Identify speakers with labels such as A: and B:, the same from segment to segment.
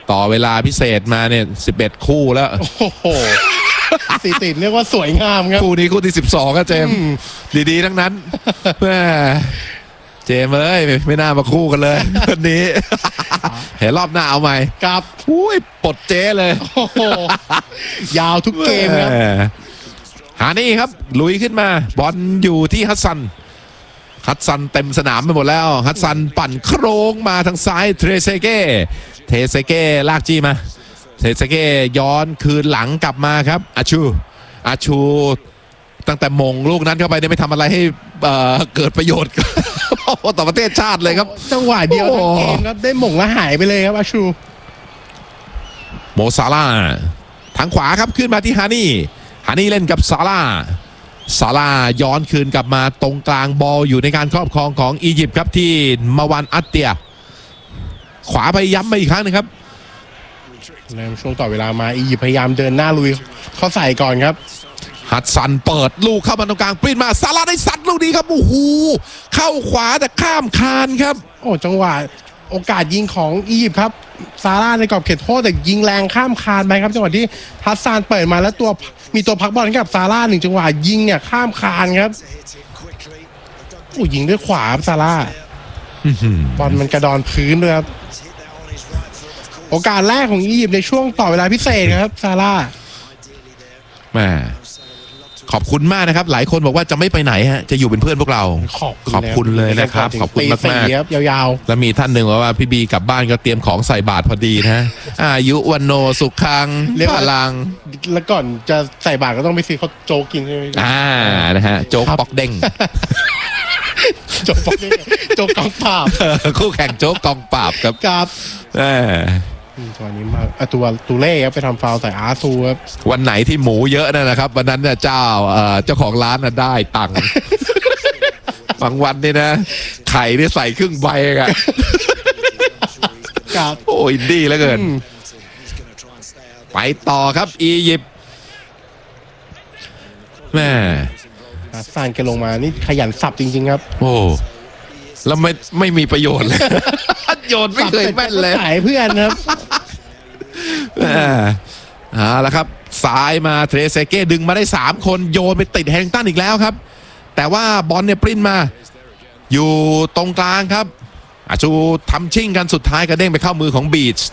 A: ต่อเวลาพิเศษมาเนี่ย11 คู่แล้ว
B: โอ้โหสีติดเรียกว่าสวยงามครับ
A: คู่นี้คู่ที่12ก็เจมส์ดีๆทั้งนั้นแม่เจมส์เอ้ยไม่น่ามาคู่กันเลยวันนี้ เห็นรอบหน้าเอาใหม่
B: ครับ
A: อุ้ยปลดเจ๊เลย
B: โอ้โหยาวทุกเกมครับ
A: หานี่ครับลุยขึ้นมาบอลอยู่ที่ฮัสซันเต็มสนามไปหมดแล้วฮัสซันปั่นโครงมาทางซ้ายเทเซเก้ลากจี้มาเทเซเก้ย้อนคืนหลังกลับมาครับอาชูตั้งแต่มงลูกนั้นเข้าไปเนี่ยไม่ทำอะไรให้เกิดประโยชน์ ต่อประเทศชาติเลยครับ
B: จังหวะเดียวทั้งเกมครับได้มงแล้วหายไปเลยครับอาชู
A: โมซาร่าทางขวาครับขึ้นมาที่ฮานี่เล่นกับซาร่าย้อนคืนกลับมาตรงกลางบอลอยู่ในการครอบครองของอียิปต์ครับที่มาวันอัตเตียขวาไปย้ำมาอีกครั้งนึงครับ
B: ในช่วงต่อเวลามาอียิปต์พยายามเดินหน้าลุยเข้าใส่ก่อนครับ
A: ฮัดสันเปิดลูกเข้ามาตรงกลางปริ้นมาซาร่าได้ซัดลูกนี้ครับโอ้โหเข้าขวาแต่ข้ามคานครับ
B: โอ้จังหวะโอกาสยิงของอียิปต์ครับซาร่าในกรอบเขตโทษแต่ยิงแรงข้ามคานไปครับจังหวะที่ฮัสซานเปิดมาแล้วมีตัวพักบอลให้กับซาร่า1จังหวะยิงเนี่ยข้ามคานครับโอ้ยิงด้วยขวาซาร่าบอลมันกระดอนพื้นด้วยครับโอกาสแรกของอียิปต์ในช่วงต่อเวลาพิเศษครับซาร่า
A: แม่ขอบคุณมากนะครับหลายคนบอกว่าจะไม่ไปไหนฮะจะอยู่เป็นเพื่อนพวกเราขอบคุณเลยนะครับขอบคุณมาก
B: ๆยาว
A: ๆแล้วมีท่านหนึ่งว่าพี่บีกลับบ้านก็เตรียมของใส่บาตรพอดีนะอายุวันโนสุขังพลัง
B: แล้วก่อนจะใส่บาตรก็ต้องไปซื้อข้าวโจ๊กกินใช่ไหม
A: นะฮะโจ๊กปอกเด้ง
B: โจ๊กปอกเด้งโจ๊กกองปราบ
A: คู่แข่งโจ๊กกองปราบ
B: ครับตัวนี้มาตูเล่ครับไปทำฟาวใส่อาร์ซูครับ
A: วันไหนที่หมูเยอะนะครับวันนั้นเนี่ยเจ้าของร้านได้ตังค์บางวันนี่นะไข่นี่ใส่ครึ่งใบอะ
B: ครับ
A: โอ้ยดีเหลือเกินไปต่อครับอียิปต์แม่
B: ซานแกลงมานี่ขยันสับจริงๆครับ
A: โอ้แล้วไม่มีประโยชน์เลยโยนไม่เคยแม่นเลย
B: สายเพื่อนครับ
A: แล้วครับซ้ายมาเทรเซเก้ดึงมาได้3คนโยนไปติดแฮงตันอีกแล้วครับแต่ว่าบอลเนี่ยปริ้นมาอยู่ตรงกลางครับอาชูทำชิ่งกันสุดท้ายกระเด้งไปเข้ามือของบีช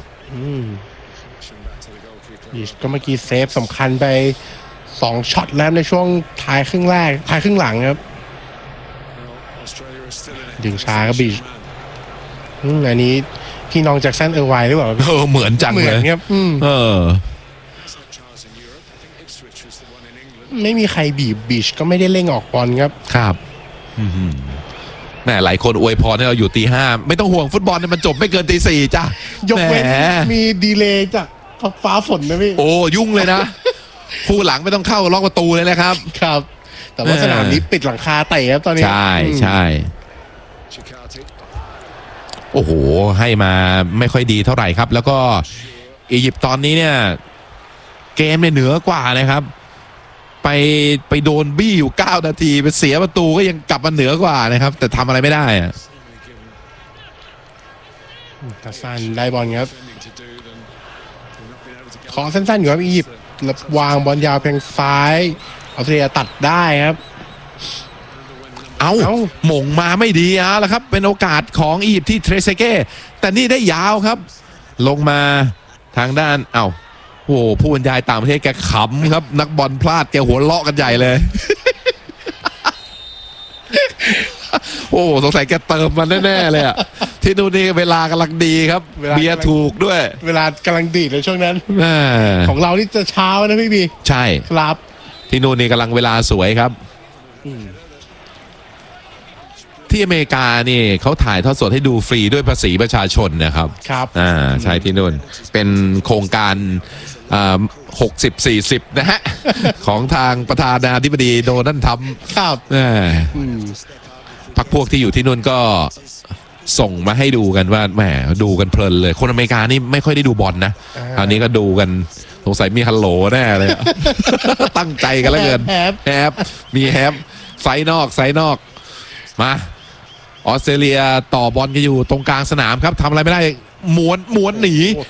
B: ก็เมื่อกี้เซฟสำคัญไป2ช็อตแล้วในช่วงท้ายครึ่งหลังครับดึงช้าครับบีชอันนี้พี่น้องแจ็คสันไวหรือเปล่า
A: เหมือนจังเลย
B: ครับไม่มีใครบีชก็ไม่ได้เร่งออกบอลครับ
A: ครับแหมหลายคนอวยพรให้เราอยู่ตี 5ไม่ต้องห่วงฟุตบอลมันจบไม่เกินตี 4จ้ะ
B: ยกเว้นมีดีเลย์จากฟ้าฝนนะพี่
A: โอ้ยุ่งเลยนะผู้หลังไม่ต้องเข้าล็อกประตูเลยนะครับ
B: ครับแต่ว่าสนามนี้ปิดหลังคาเตะครับตอนนี้
A: ใช่โอ้โหให้มาไม่ค่อยดีเท่าไหร่ครับแล้วก็อียิปต์ตอนนี้เนี่ยเกมเนี่ยเหนือกว่านะครับไปโดนบี้อยู่9 นาทีไปเสียประตูก็ยังกลับมาเหนือกว่านะครับแต่ทำอะไรไม่ได้
B: ทัสซันได้บอลครับขอสั้นๆอยู่ครับอียิปต์วางบอลยาวเพียงซ้ายออสเตรเลียตัดได้ครับ
A: หม่งมาไม่ดีแล้วครับเป็นโอกาสของอียิปต์ที่เทรเซเก้แต่นี่ได้ยาวครับลงมาทางด้านโอ้ผู้บรรยายต่างประเทศแกขำครับนักบอลพลาดแกหัวเราะกันใหญ่เลยโอ้สงสัยแกเติมมันแน่ๆเลยที่นู่นนี่เวลากำลังดีครับเบียร์ถูกด้วย
B: เวลากำลังดีในช่วงนั้นของเรานี่จะเช้านะพี่บี
A: ใช่
B: ครับ
A: ที่นู่นนี่กำลังเวลาสวยครับที่อเมริกานี่เขาถ่ายทอดสดให้ดูฟรีด้วยภาษีประชาชนนะครับใช่ที่นู่นเป็นโครงการ60-40นะฮะของทางประธานาธิบดีโดนัลด์ทรัมป์
B: ครับ
A: พรรคพวกที่อยู่ที่นู่นก็ส่งมาให้ดูกันว่าแหมดูกันเพลินเลยคนอเมริกานี่ไม่ค่อยได้ดูบอลนะอันนี้ก็ดูกันสงสัยมีฮัลโหลแน่เลยตั้งใจกันแล้วเกินแฮปมีแฮปไซนอกมาออสเตรเลียต่อบอลกันอยู่ตรงกลางสนามครับทำอะไรไม่ได้ม้วนหนี